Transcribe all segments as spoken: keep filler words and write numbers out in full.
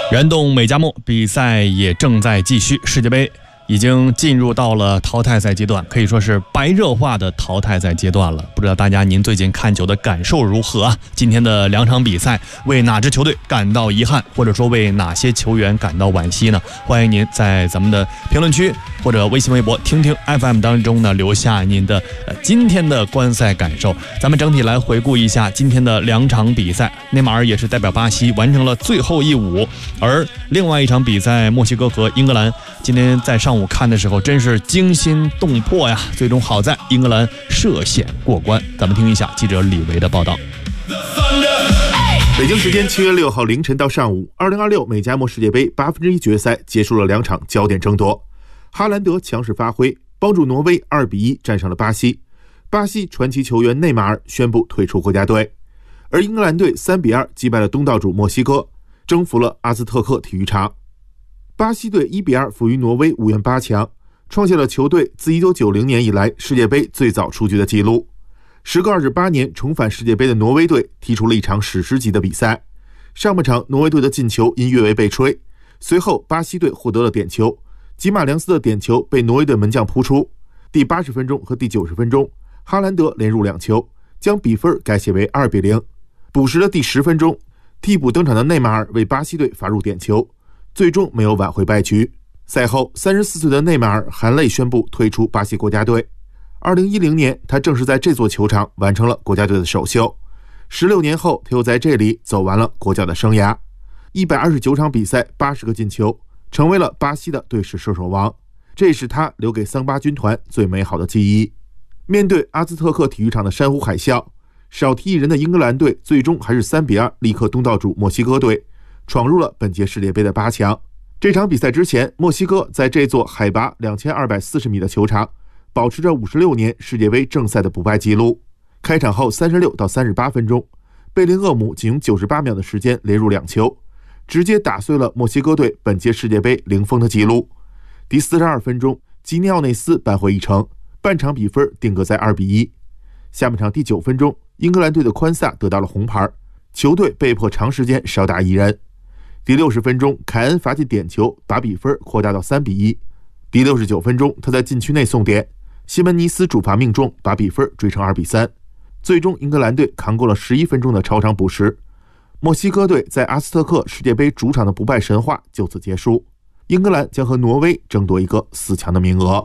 燃动美加墨比赛也正在继续，世界杯已经进入到了淘汰赛阶段，可以说是白热化的淘汰赛阶段了。不知道大家您最近看球的感受如何啊？今天的两场比赛，为哪支球队感到遗憾，或者说为哪些球员感到惋惜呢？欢迎您在咱们的评论区或者微信微博听听 F M 当中呢留下您的呃今天的观赛感受。咱们整体来回顾一下今天的两场比赛，内马尔也是代表巴西完成了最后一舞，而另外一场比赛墨西哥和英格兰，今天在上午我看的时候真是惊心动魄呀！最终好在英格兰涉险过关。咱们听一下记者李维的报道。 北京时间七月六号凌晨到上午，二零二六美加墨世界杯八分之一决赛结束了两场焦点争夺。哈兰德强势发挥，帮助挪威二比一战胜了巴西。巴西传奇球员内马尔宣布退出国家队，而英格兰队三比二击败了东道主墨西哥，征服了阿兹特克体育场。巴西队一比二负于挪威，无缘八强，创下了球队自一九九零年以来世界杯最早出局的纪录。时隔二十八年重返世界杯的挪威队踢出了一场史诗级的比赛。上半场挪威队的进球因越位被吹，随后巴西队获得了点球，吉马良斯的点球被挪威队门将扑出。第八十分钟和第九十分钟，哈兰德连入两球，将比分改写为二比零。补时的第十分钟，替补登场的内马尔为巴西队罚入点球，最终没有挽回败局。赛后三十四岁的内马尔含泪宣布退出巴西国家队。二零一零年他正是在这座球场完成了国家队的首秀，十六年后他又在这里走完了国脚的生涯。一百二十九场比赛八十个进球，成为了巴西的队史射手王，这也是他留给桑巴军团最美好的记忆。面对阿兹特克体育场的山呼海啸，少踢一人的英格兰队最终还是三比二力克东道主墨西哥队，闯入了本届世界杯的八强。这场比赛之前，墨西哥在这座海拔两千二百四十米的球场保持着五十六年世界杯正赛的不败纪录。开场后三十六到三十八分钟，贝林厄姆仅用九十八秒的时间连入两球，直接打碎了墨西哥队本届世界杯零封的纪录。第四十二分钟，基尼奥内斯扳回一城，半场比分定格在二比一。下半场第九分钟，英格兰队的宽萨得到了红牌，球队被迫长时间少打一人。第六十分钟，凯恩罚进点球，把比分扩大到三比一。第六十九分钟，他在禁区内送点，西门尼斯主罚命中，把比分追成二比三。最终，英格兰队扛过了十一分钟的超长补时。墨西哥队在阿斯特克世界杯主场的不败神话就此结束。英格兰将和挪威争夺一个四强的名额。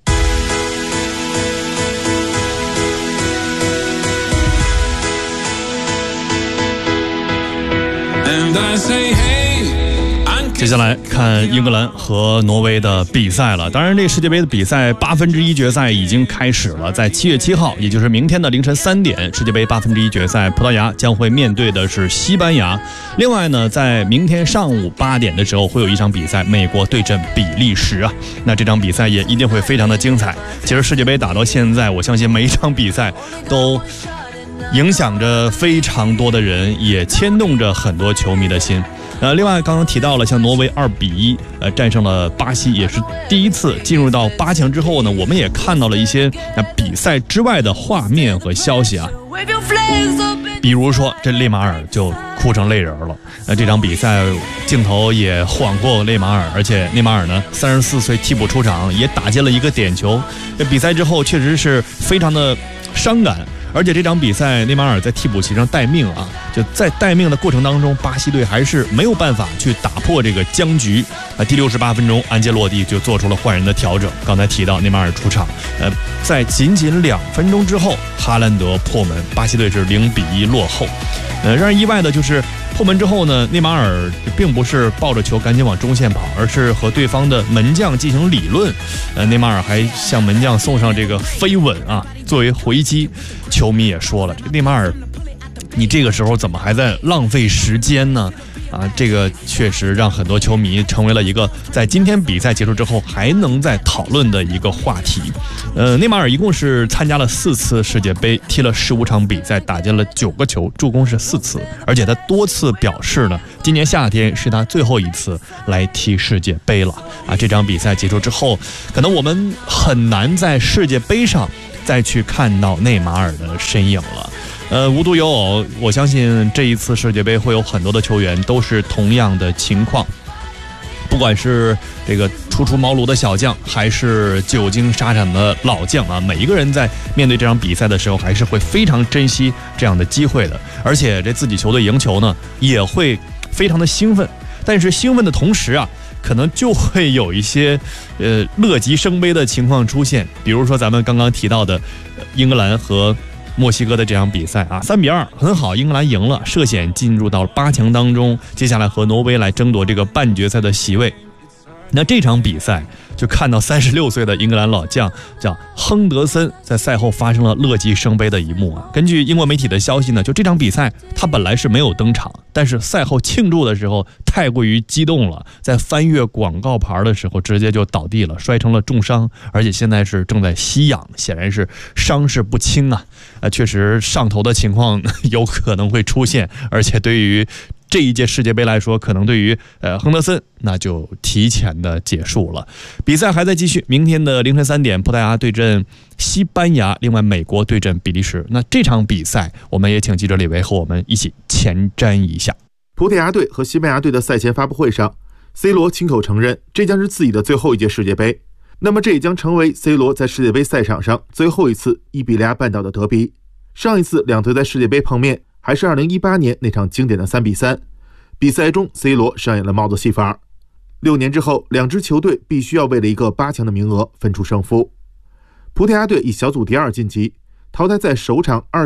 接下来看英格兰和挪威的比赛了。当然，这世界杯的比赛八分之一决赛已经开始了，在七月七号，也就是明天的凌晨三点，世界杯八分之一决赛，葡萄牙将会面对的是西班牙。另外呢，在明天上午八点的时候，会有一场比赛，美国对阵比利时啊。那这场比赛也一定会非常的精彩。其实世界杯打到现在，我相信每一场比赛都影响着非常多的人，也牵动着很多球迷的心。呃，另外刚刚提到了，像挪威二比一呃战胜了巴西，也是第一次进入到八强之后呢，我们也看到了一些呃比赛之外的画面和消息啊。比如说这内马尔就哭成泪人了。呃，这场比赛镜头也晃过内马尔，而且内马尔呢三十四岁替补出场，也打进了一个点球。这比赛之后确实是非常的伤感。而且这场比赛内马尔在替补席上待命啊，就在待命的过程当中，巴西队还是没有办法去打破这个僵局啊。第六十八分钟，安切洛蒂就做出了换人的调整。刚才提到内马尔出场，呃，在仅仅两分钟之后，哈兰德破门，巴西队是零比一落后。呃，让人意外的就是破门之后呢，内马尔并不是抱着球赶紧往中线跑，而是和对方的门将进行理论。呃，内马尔还向门将送上这个飞吻啊，作为回击。球迷也说了，这内马尔，你这个时候怎么还在浪费时间呢？啊，这个确实让很多球迷成为了一个在今天比赛结束之后还能再讨论的一个话题。呃，内马尔一共是参加了四次世界杯，踢了十五场比赛，打进了九个球，助攻是四次，而且他多次表示呢，今年夏天是他最后一次来踢世界杯了。啊，这场比赛结束之后，可能我们很难在世界杯上再去看到内马尔的身影了。 呃，无独有偶，我相信这一次世界杯会有很多的球员都是同样的情况。不管是这个初出茅庐的小将，还是久经沙场的老将啊，每一个人在面对这场比赛的时候，还是会非常珍惜这样的机会的。而且这自己球队赢球呢，也会非常的兴奋。但是兴奋的同时啊，可能就会有一些呃乐极生悲的情况出现。比如说咱们刚刚提到的英格兰和墨西哥的这场比赛啊，三比二很好，英格兰赢了，涉险进入到八强当中，接下来和挪威来争夺这个半决赛的席位。那这场比赛就看到三十六岁的英格兰老将叫亨德森在赛后发生了乐极生悲的一幕啊。根据英国媒体的消息呢，就这场比赛他本来是没有登场，但是赛后庆祝的时候太过于激动了，在翻越广告牌的时候直接就倒地了，摔成了重伤，而且现在是正在吸氧，显然是伤势不轻啊。呃，确实上头的情况有可能会出现，而且对于这一届世界杯来说，可能对于呃亨德森那就提前的结束了。比赛还在继续，明天的凌晨三点，葡萄牙对阵西班牙，另外美国对阵比利时。那这场比赛，我们也请记者李维和我们一起前瞻一下。 葡萄牙队和西班牙队的赛前发布会上 ，C 罗亲口承认这将是自己的最后一届世界杯。那么这也将成为 C 罗在世界杯赛场上最后一次伊比利亚半岛的德比。上一次两队在世界杯碰面还是二零一八年那场经典的三比三，比赛中 C 罗上演了帽子戏法。六年之后，两支球队必须要为了一个八强的名额分出胜负。葡萄牙队以小组第二晋级，淘汰在首场二